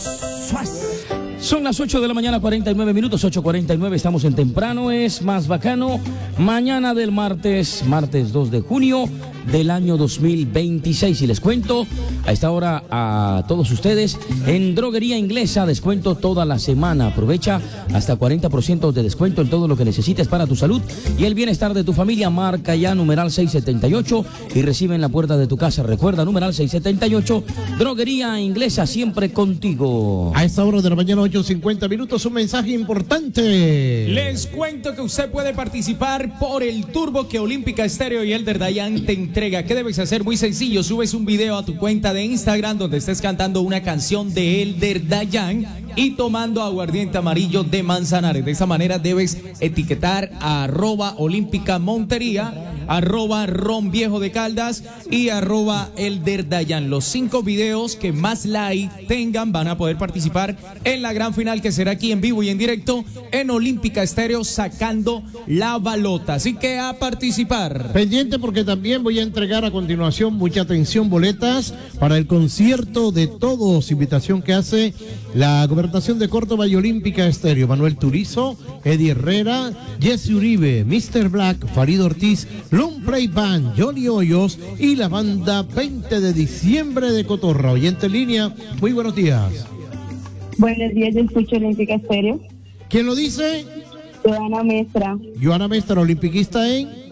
Son las 8 de la mañana, 49 minutos, 8:49, estamos en Temprano es Más Bacano, mañana del martes 2 de junio del año 2026. Y les cuento a esta hora a todos ustedes, en Droguería Inglesa, descuento toda la semana. Aprovecha hasta 40% de descuento en todo lo que necesites para tu salud y el bienestar de tu familia. Marca ya numeral 678 y recibe en la puerta de tu casa. Recuerda, numeral 678, Droguería Inglesa, siempre contigo. A esta hora de la mañana, 8:50 minutos, un mensaje importante. Les cuento que usted puede participar por el turbo que Olímpica Estéreo y Elder Dayan te entrega. ¿Qué debes hacer? Muy sencillo, subes un video a tu cuenta de Instagram donde estés cantando una canción de Elder Dayan y tomando aguardiente amarillo de Manzanares. De esa manera debes etiquetar a @Olímpica Montería, @Ron Viejo de Caldas y @Elder Dayan. Los 5 videos que más like tengan van a poder participar en la gran final, que será aquí en vivo y en directo en Olímpica Estéreo, sacando la balota. Así que a participar. Pendiente, porque también voy a entregar a continuación, mucha atención, boletas para el concierto de todos. Invitación que hace la Gobernación de Córdoba y Olímpica Estéreo. Manuel Turizo, Eddie Herrera, Jesse Uribe, Mr. Black, Farid Ortiz, Long Play Band, Johnny Hoyos y la banda 20 de diciembre de Cotorra. Oyente en línea, muy buenos días. Buenos días, yo escucho Olímpica Estéreo. ¿Quién lo dice? Joana Mestra. Joana Mestra, olímpiquista en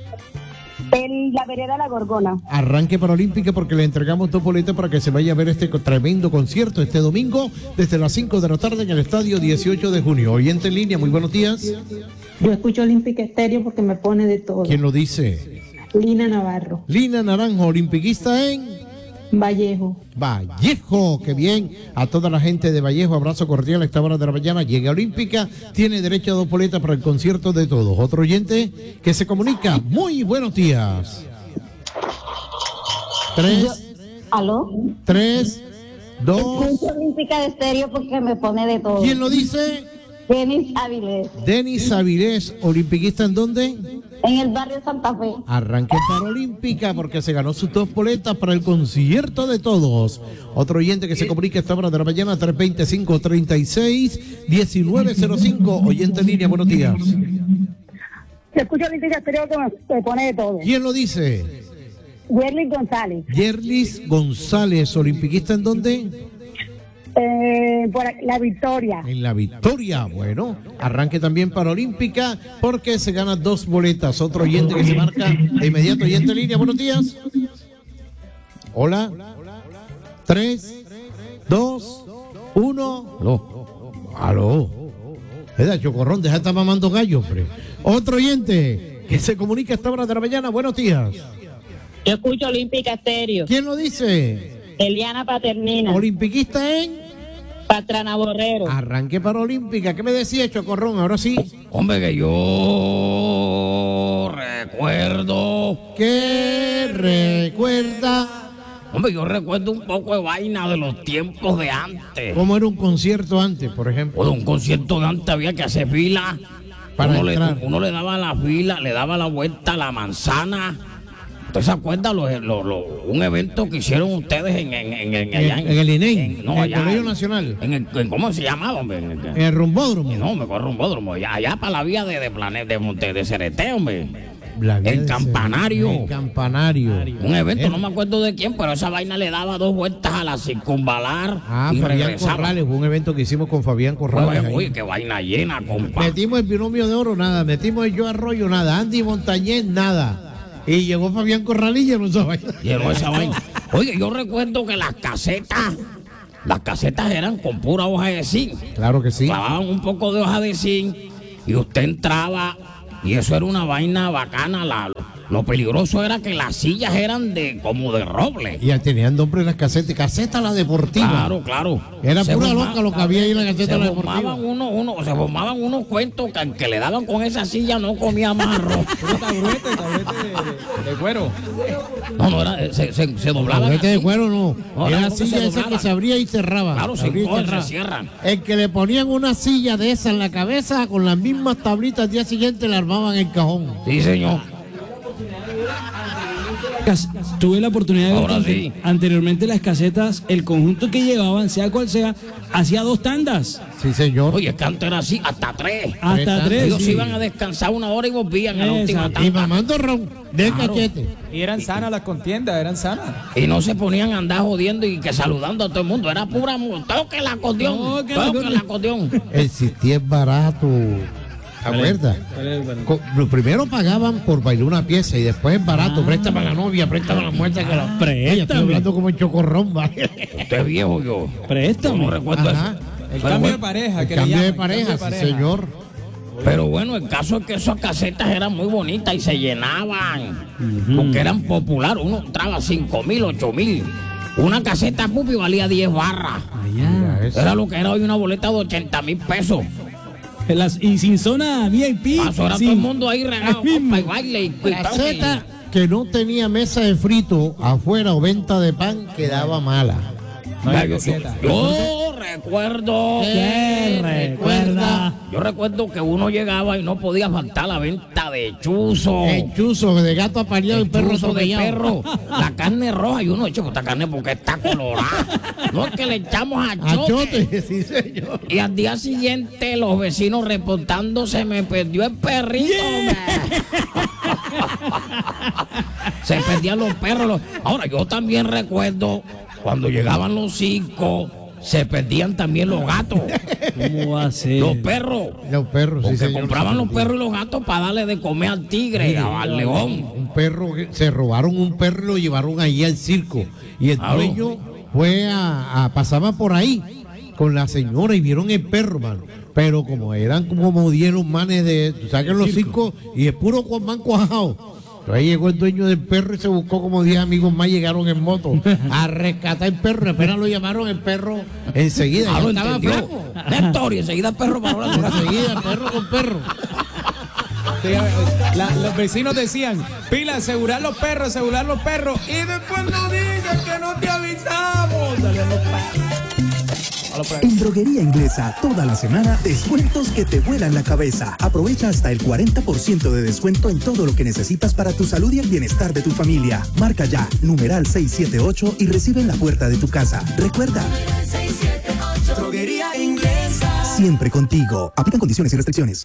La Vereda La Gorgona. Arranque para Olímpica, porque le entregamos 2 boletas para que se vaya a ver este tremendo concierto este domingo desde las 5 de la tarde en el estadio 18 de junio. Oyente en línea, muy buenos días. Yo escucho Olímpica Estéreo porque me pone de todo. ¿Quién lo dice? Lina Navarro. Lina Naranjo, olímpiquista en Vallejo. Vallejo, qué bien. A toda la gente de Vallejo, abrazo cordial a esta hora de la mañana. Llega Olímpica, tiene derecho a 2 boletas para el concierto de todos. Otro oyente que se comunica, muy buenos días. 3, ¿Aló? 3, 2. Escucho Olímpica Estéreo porque me pone de todo. ¿Quién lo dice? Denis Avilés. Denis Avilés, olímpiquista ¿en dónde? En el barrio Santa Fe. Arranque para Olímpica, porque se ganó sus 2 boletas para el concierto de todos. Otro oyente que se comunica a esta hora de la mañana, 325-36-1905. Oyente en línea, buenos días. Escucho Olímpica Estéreo que me pone de todo. ¿Quién lo dice? Yerlis González. Yerlis González, olímpiquista ¿en dónde? Por La Victoria. En La Victoria. Bueno, arranque también para Olímpica, porque se gana 2 boletas. Otro oyente que se marca de inmediato. Oyente en línea, buenos días. Hola. 3, 2, 1. Aló. Chocorrón, deja de estar mamando gallo, hombre. Otro oyente que se comunica a esta hora de la mañana, buenos días. Yo escucho Olímpica Estéreo. ¿Quién lo dice? Eliana Paternina. Olímpiquista en Pastrana Borrero. Arranque para Olímpica. ¿Qué me decía, Chocorrón? Ahora sí. Hombre, que yo recuerdo. ¿Qué recuerda? Hombre, yo recuerdo un poco de vaina de los tiempos de antes. ¿Cómo era un concierto antes, por ejemplo? Bueno, un concierto de antes había que hacer fila. Para entrar. Uno le daba la fila, le daba la vuelta a la manzana. ¿Usted se acuerda un evento que hicieron ustedes en el INEI, en el Colegio Nacional? ¿Cómo se llamaba, hombre? En el Rumbódromo. No, me acuerdo Rumbódromo. Allá para la vía de Cereté, hombre. El Campanario. El Campanario. Un evento, no me acuerdo de quién, pero esa vaina le daba 2 vueltas a la circunvalar. Y Fabián regresaba. Corrales, fue un evento que hicimos con Fabián Corrales. Oye, qué vaina llena, compa. Metimos el binomio de oro, nada. Metimos el Yo Arroyo, nada. Andy Montañez, nada. Y llegó Fabián Corrales y llenó esa vaina. Oye, yo recuerdo que las casetas eran con pura hoja de zinc. Claro que sí. Clavaban un poco de hoja de zinc y usted entraba y eso era una vaina bacana. Lo peligroso era que las sillas eran como de roble. Y tenían nombre las casetas. Caseta la deportiva. Claro. Era pura loca lo que había ahí en la caseta la deportiva. Se formaban unos cuentos que al que le daban con esa silla no comía más arroz. Un taburete de cuero. No, se doblaban. Taburete de cuero no. Era no, silla esa que se abría y cerraba. Claro, se cierran. El que le ponían una silla de esa en la cabeza, con las mismas tablitas, al día siguiente la armaban en cajón. Sí, señor. Tuve la oportunidad de ver Ahora que sí. anteriormente las casetas, el conjunto que llevaban, sea cual sea, hacía 2 tandas. Sí, señor. Oye, que antes era así, hasta 3. Hasta 3. Ellos sí. iban a descansar 1 hora y volvían a la última Exacto. Y tanda. mamando ron de Claro. cachete. Y eran sanas las contiendas, eran sanas. Y no se ponían a andar jodiendo y que saludando a todo el mundo. Era pura toque la acordeón. Toque la Toque la acordeón. El City es barato. ¿Te acuerdas? Lo primero pagaban por bailar una pieza y después es barato. Préstame a la novia, préstame a la muerta que la. Préstame. Oye, estoy hablando como en chocorrón, ¿vale? Usted es viejo yo. Préstame. No recuerdo Ajá. eso. El Pero cambio bueno, de pareja, El que le cambio de llaman, pareja, cambio de sí, señor. Pero bueno, el caso es que esas casetas eran muy bonitas y se llenaban. Porque eran populares. Uno entraba 5,000, 8,000. Una caseta pupi valía 10 barras. Mira eso. Era lo que era hoy una boleta de 80,000 pesos. Y sin zona VIP. Paso, era sin- todo el mundo ahí regado, Ahí mismo. compa, y baile y Caseta que no tenía mesa de frito afuera o venta de pan quedaba mala. Yo recuerdo. ¿Qué recuerda? Yo recuerdo que uno llegaba y no podía faltar la venta de chuzo. El chuzo de gato apareado y perro Chuzo de atropellado. perro, la carne roja y uno echa esta carne porque está colorada. No es que le echamos achote. Achote, sí, señor. Y al día siguiente los vecinos reportando se me perdió el perrito. hombre. Se perdían los perros. Ahora yo también recuerdo cuando llegaban los 5, se perdían también los gatos, ¿Cómo va a ser? los perros. Los perros, sí, Porque señor. compraban los perros y los gatos para darle de comer al tigre, al león. Un perro, se robaron un perro y lo llevaron allí al circo. Y el Claro. dueño fue pasaba por ahí con la señora y vieron el perro, mano. Pero como eran como 10 los manes de, tú sabes que los circos, y es puro man cuajado. Entonces ahí llegó el dueño del perro y se buscó como 10 amigos más, llegaron en moto a rescatar el perro. Apenas lo llamaron, el perro enseguida. Ah, ya lo estaba entendió. flaco. Néstor, y enseguida el perro para ahora. Enseguida, perro con perro. Sí, los vecinos decían, pila, asegurar los perros. Y después no digas que no te avisamos. Dale a los perros. En Droguería Inglesa, toda la semana, descuentos que te vuelan la cabeza. Aprovecha hasta el 40% de descuento en todo lo que necesitas para tu salud y el bienestar de tu familia. Marca ya, numeral 678 y recibe en la puerta de tu casa. Recuerda, Droguería Inglesa. siempre contigo. Aplican condiciones y restricciones.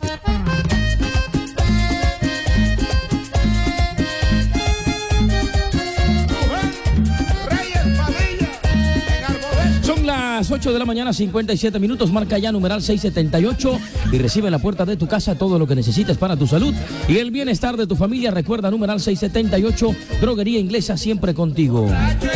Son las 8 de la mañana, 57 minutos. Marca ya numeral 678 y recibe en la puerta de tu casa todo lo que necesites para tu salud y el bienestar de tu familia. Recuerda numeral 678, Droguería Inglesa, siempre contigo.